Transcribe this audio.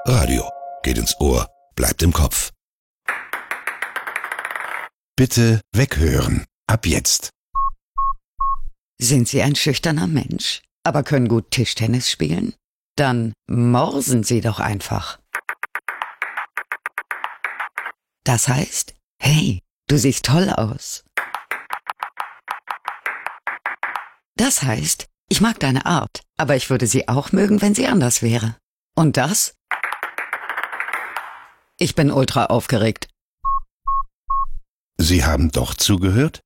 Radio geht ins Ohr, bleibt im Kopf. Bitte weghören. Ab jetzt. Sind Sie ein schüchterner Mensch, aber können gut Tischtennis spielen? Dann morsen Sie doch einfach. Das heißt, hey, du siehst toll aus. Das heißt, ich mag deine Art, aber ich würde sie auch mögen, wenn sie anders wäre. Und das? Ich bin ultra aufgeregt. Sie haben doch zugehört?